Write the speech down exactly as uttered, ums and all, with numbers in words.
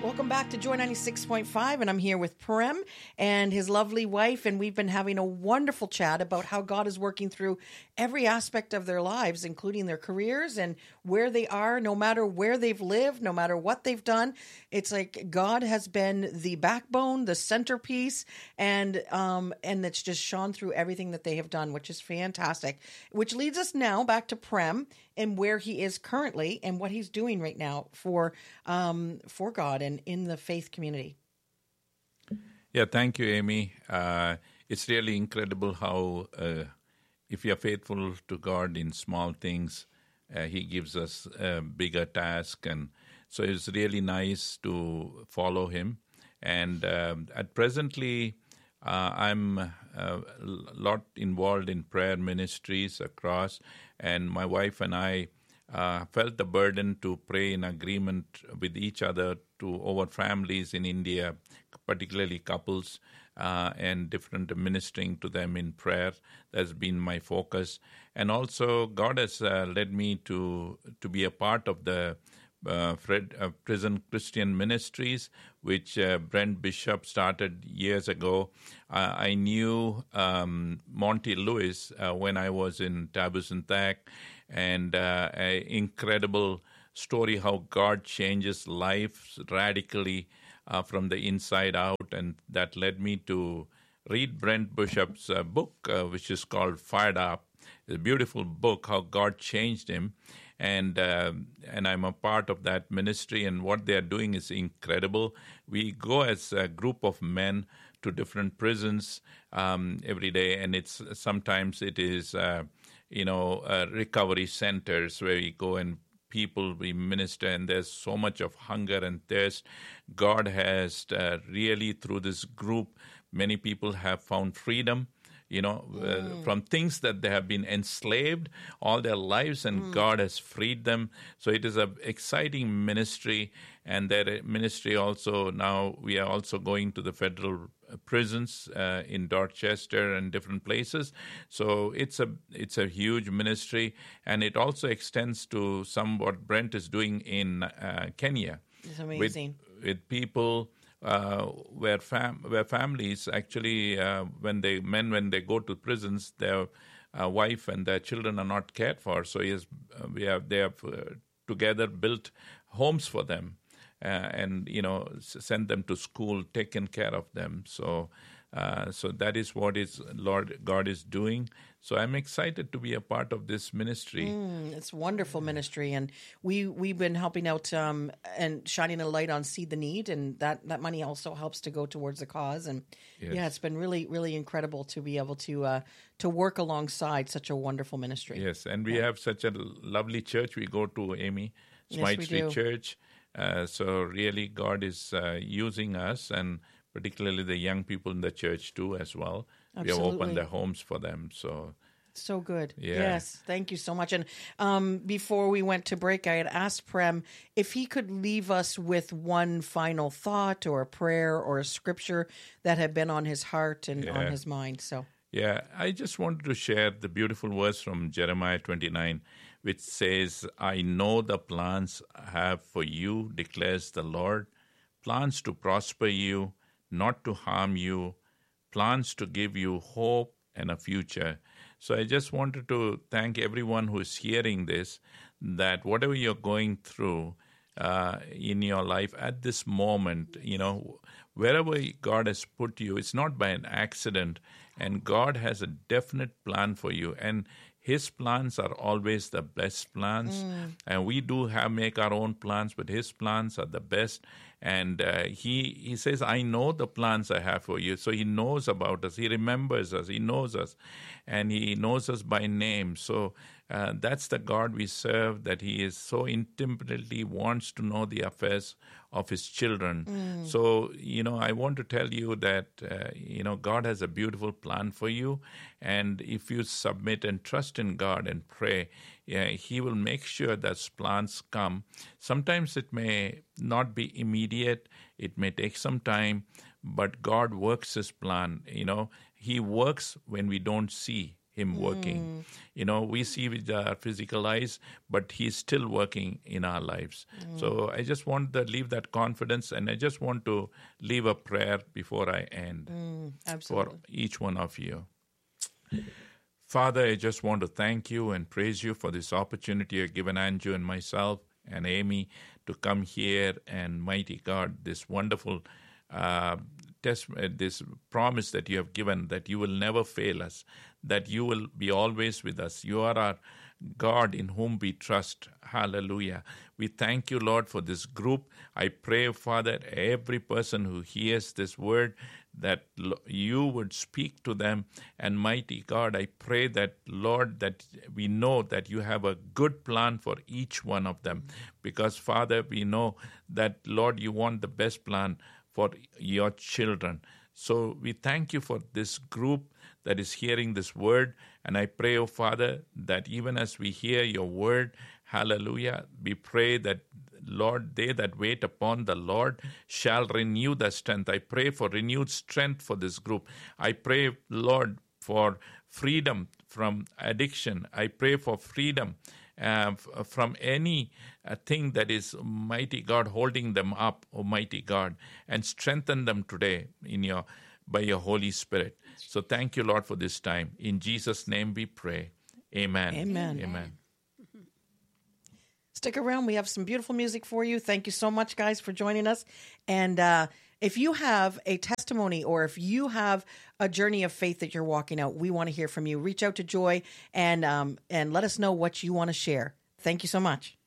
Welcome back to Joy ninety-six point five, and I'm here with Prem and his lovely wife, and we've been having a wonderful chat about how God is working through every aspect of their lives, including their careers and where they are, no matter where they've lived, no matter what they've done. It's like God has been the backbone, the centerpiece, and um, and it's just shone through everything that they have done, which is fantastic. Which leads us now back to Prem and where he is currently and what he's doing right now for um, for God and in the faith community. Yeah, thank you, Amy. Uh, it's really incredible how, uh, if you're faithful to God in small things, uh, He gives us a bigger task. And so it's really nice to follow Him. And um at presently, uh, I'm a lot involved in prayer ministries across, and my wife and I uh, felt the burden to pray in agreement with each other to over families in India, particularly couples, uh, and different ministering to them in prayer. That's been my focus. And also God has uh, led me to to be a part of the uh, Fred, uh, Prison Christian Ministries, which uh, Brent Bishop started years ago. Uh, I knew um, Monty Lewis uh, when I was in Tabusinthak, and uh, an incredible story how God changes lives radically uh, from the inside out, and that led me to read Brent Bishop's uh, book, uh, which is called Fired Up. It's a beautiful book, how God changed him, and uh, and I'm a part of that ministry, and what they are doing is incredible. We go as a group of men to different prisons um, every day, and it's sometimes it is uh, you know uh, recovery centers where we go and people we minister, and there's so much of hunger and thirst. God has uh, really, through this group, many people have found freedom, you know, mm. uh, from things that they have been enslaved all their lives, and mm. God has freed them. So it is an exciting ministry, and that ministry also, now we are also going to the federal prisons uh, in Dorchester and different places. So it's a it's a huge ministry, and it also extends to some what Brent is doing in uh, Kenya. It's amazing. With, with people uh, where fam where families actually uh, when they men when they go to prisons, their uh, wife and their children are not cared for. So he has, uh, we have they have uh, together built homes for them. Uh, and, you know, send them to school, taken care of them. So uh, so that is what is Lord God is doing. So I'm excited to be a part of this ministry. Mm, it's wonderful ministry. And we, we've been helping out um, and shining a light on See the Need. And that, that money also helps to go towards the cause. And yes. yeah, it's been really, really incredible to be able to uh, to work alongside such a wonderful ministry. Yes, and we yeah. have such a lovely church we go to, Amy, Smite yes, Street do. Church. Uh, so really God is uh, using us, and particularly the young people in the church too as well. Absolutely. We have opened their homes for them. So so good. Yeah. Yes, thank you so much. And um, before we went to break, I had asked Prem if he could leave us with one final thought or a prayer or a scripture that had been on his heart and yeah. on his mind. So yeah, I just wanted to share the beautiful verse from Jeremiah twenty-nine, which says, I know the plans I have for you, declares the Lord, plans to prosper you, not to harm you, plans to give you hope and a future. So I just wanted to thank everyone who is hearing this, that whatever you're going through uh, in your life at this moment, you know, wherever God has put you, it's not by an accident, and God has a definite plan for you. And His plans are always the best plans, mm. and we do have make our own plans, but His plans are the best. And uh, he he says, I know the plans I have for you. So He knows about us. He remembers us. He knows us. And He knows us by name. So uh, that's the God we serve, that He is so intimately wants to know the affairs of His children. Mm. So, you know, I want to tell you that, uh, you know, God has a beautiful plan for you. And if you submit and trust in God and pray, yeah, He will make sure that plans come. Sometimes it may not be immediate. It may take some time, but God works His plan. You know, He works when we don't see him working. You know, we see with our physical eyes, but he's still working in our lives. So I just want to leave that confidence, and I just want to leave a prayer before I end Absolutely. for each one of you. Father, I just want to thank you and praise you for this opportunity you've given Andrew and myself and Amy to come here, and mighty God, this wonderful uh, test, uh, this promise that you have given, that you will never fail us, that you will be always with us. You are our God in whom we trust. Hallelujah. We thank you, Lord, for this group. I pray, Father, every person who hears this word, that you would speak to them. And mighty God, I pray that, Lord, that we know that you have a good plan for each one of them. Because, Father, we know that, Lord, you want the best plan for your children. So we thank you for this group that is hearing this word. And I pray, oh Father, that even as we hear your word, hallelujah, we pray that, Lord, they that wait upon the Lord shall renew their strength. I pray for renewed strength for this group. I pray, Lord, for freedom from addiction. I pray for freedom uh, from any uh, thing that is, mighty God, holding them up, Almighty God, and strengthen them today in your by your Holy Spirit. So thank you, Lord, for this time. In Jesus' name we pray. Amen. Amen. Amen. Stick around. We have some beautiful music for you. Thank you so much, guys, for joining us. And uh, if you have a testimony, or if you have a journey of faith that you're walking out, we want to hear from you. Reach out to Joy and um, and let us know what you want to share. Thank you so much.